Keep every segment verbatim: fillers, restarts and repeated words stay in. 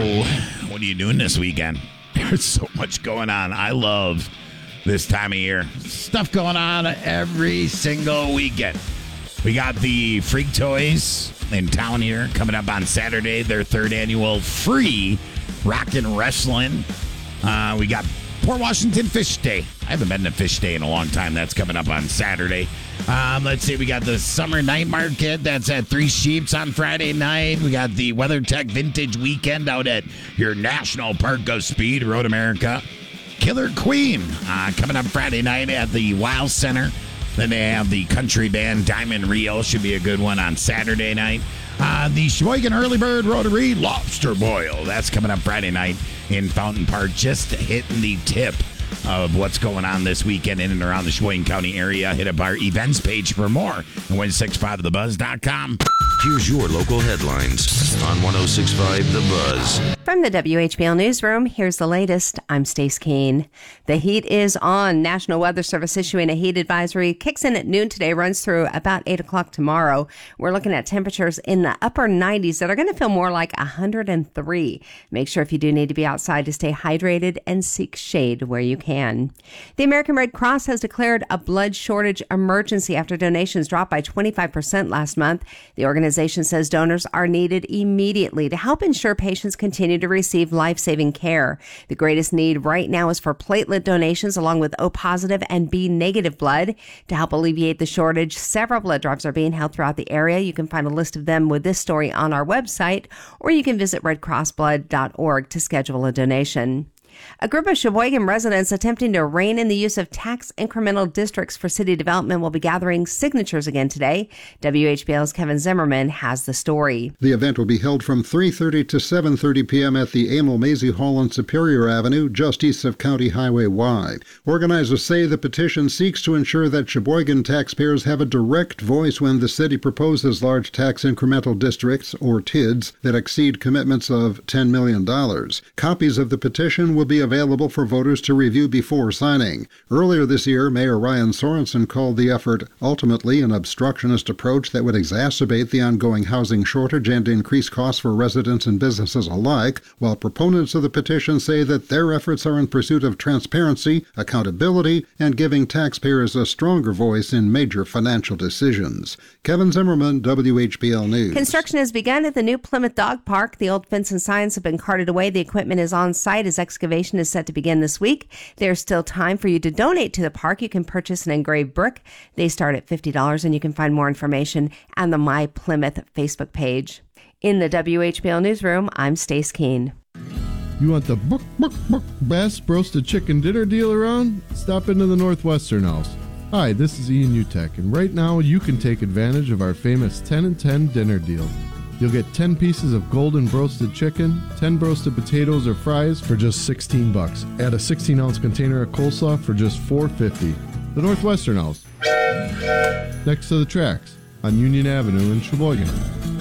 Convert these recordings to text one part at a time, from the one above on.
what are you doing this weekend? There's so much going on. I love this time of year. Stuff going on every single weekend. We got the Freak Toys in town here coming up on Saturday, their third annual free Rockin' Wrestling. Uh, we got Port Washington Fish Day. I haven't been to Fish Day in a long time. That's coming up on Saturday. Um, let's see. We got the Summer Night Market. That's at Three Sheeps on Friday night. We got the WeatherTech Vintage Weekend out at your National Park of Speed, Road America. Killer Queen uh, coming up Friday night at the Wow Center. Then they have the country band Diamond Rio. Should be a good one on Saturday night. Uh, the Sheboygan Early Bird Rotary Lobster Boil. That's coming up Friday night in Fountain Park. Just hitting the tip of what's going on this weekend in and around the Sheboygan County area. Hit up our events page for more at one six five the buzz dot com. Here's your local headlines on one oh six point five The Buzz. From the W H B L Newsroom, here's the latest. I'm Stace Keene. The heat is on. National Weather Service issuing a heat advisory. Kicks in at noon today, runs through about eight o'clock tomorrow. We're looking at temperatures in the upper nineties that are going to feel more like one hundred three. Make sure if you do need to be outside to stay hydrated and seek shade where you can. The American Red Cross has declared a blood shortage emergency after donations dropped by twenty-five percent last month. The organization organization says donors are needed immediately to help ensure patients continue to receive life-saving care. The greatest need right now is for platelet donations along with O positive and B negative blood. To help alleviate the shortage, several blood drives are being held throughout the area. You can find a list of them with this story on our website, or you can visit red cross blood dot org to schedule a donation. A group of Sheboygan residents attempting to rein in the use of tax incremental districts for city development will be gathering signatures again today. W H B L's Kevin Zimmerman has the story. The event will be held from three thirty to seven thirty p.m. at the Emil Mazie Hall on Superior Avenue, just east of County Highway Y. Organizers say the petition seeks to ensure that Sheboygan taxpayers have a direct voice when the city proposes large tax incremental districts, or T I Ds, that exceed commitments of ten million dollars. Copies of the petition will be available for voters to review before signing. Earlier this year, Mayor Ryan Sorensen called the effort ultimately an obstructionist approach that would exacerbate the ongoing housing shortage and increase costs for residents and businesses alike, while proponents of the petition say that their efforts are in pursuit of transparency, accountability, and giving taxpayers a stronger voice in major financial decisions. Kevin Zimmerman, W H B L News. Construction has begun at the new Plymouth Dog Park. The old fence and signs have been carted away. The equipment is on site as excavation is set to begin this week. There's still time for you to donate to the park. You can purchase an engraved brick. They start at fifty dollars, and you can find more information on the My Plymouth Facebook page. In the W H B L Newsroom, I'm Stace Keene. You want the book, book, book, best roasted chicken dinner deal around? Stop into the Northwestern House. Hi, this is Ian Utek, and right now you can take advantage of our famous ten and ten dinner deal. You'll get ten pieces of golden broasted chicken, ten roasted potatoes or fries for just sixteen bucks. Add a sixteen ounce container of coleslaw for just four fifty. The Northwestern House, next to the tracks on Union Avenue in Sheboygan.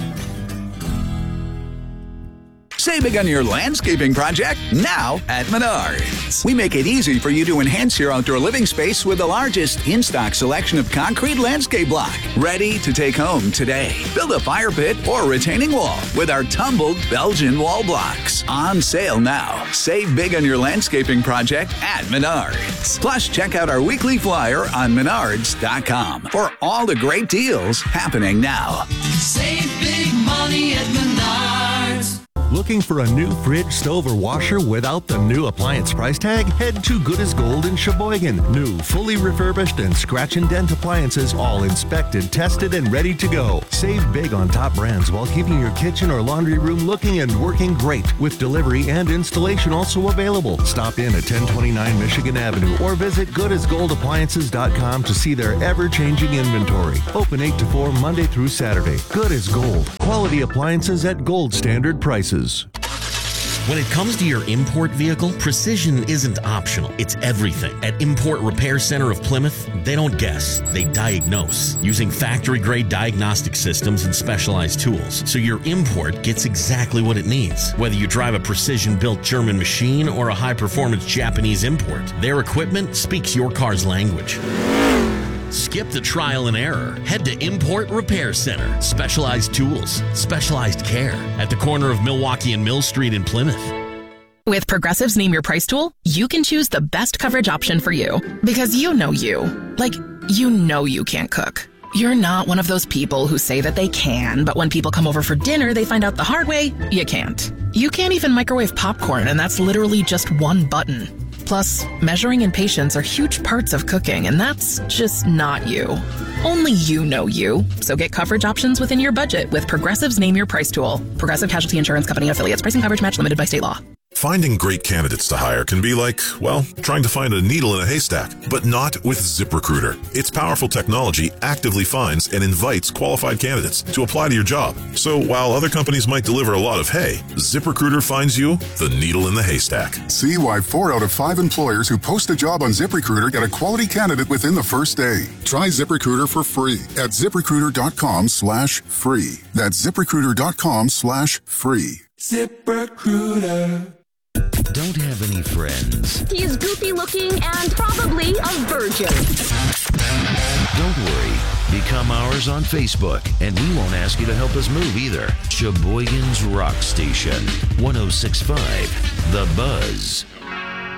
Save big on your landscaping project now at Menards. We make it easy for you to enhance your outdoor living space with the largest in-stock selection of concrete landscape block. Ready to take home today. Build a fire pit or retaining wall with our tumbled Belgian wall blocks. On sale now. Save big on your landscaping project at Menards. Plus, check out our weekly flyer on menards dot com for all the great deals happening now. Save big money at Menards. Looking for a new fridge, stove, or washer without the new appliance price tag? Head to Good as Gold in Sheboygan. New, fully refurbished, and scratch and dent appliances, all inspected, tested, and ready to go. Save big on top brands while keeping your kitchen or laundry room looking and working great, with delivery and installation also available. Stop in at ten twenty-nine Michigan Avenue or visit good as gold appliances dot com to see their ever-changing inventory. Open eight to four Monday through Saturday. Good as Gold. Quality appliances at gold standard prices. When it comes to your import vehicle, precision isn't optional. It's everything. At Import Repair Center of Plymouth, they don't guess, they diagnose using factory-grade diagnostic systems and specialized tools, so your import gets exactly what it needs. Whether you drive a precision-built German machine or a high-performance Japanese import, their equipment speaks your car's language. Skip the trial and error. Head to Import Repair Center. Specialized tools, specialized care at the corner of Milwaukee and Mill Street in Plymouth. With Progressive's Name Your Price tool, you can choose the best coverage option for you. Because you know you. Like, you know you can't cook. You're not one of those people who say that they can, but when people come over for dinner, they find out the hard way, you can't. You can't even microwave popcorn, and that's literally just one button. Plus, measuring and patience are huge parts of cooking, and that's just not you. Only you know you. So get coverage options within your budget with Progressive's Name Your Price tool. Progressive Casualty Insurance Company affiliates. Pricing coverage match limited by state law. Finding great candidates to hire can be like, well, trying to find a needle in a haystack, but not with ZipRecruiter. Its powerful technology actively finds and invites qualified candidates to apply to your job. So while other companies might deliver a lot of hay, ZipRecruiter finds you the needle in the haystack. See why four out of five employers who post a job on ZipRecruiter get a quality candidate within the first day. Try ZipRecruiter for free at ZipRecruiter.com slash free. That's ZipRecruiter.com slash free. ZipRecruiter. Don't have any friends. He's goofy looking and probably a virgin. Don't worry. Become ours on Facebook, and we won't ask you to help us move either. Sheboygan's Rock Station, one oh six point five The Buzz.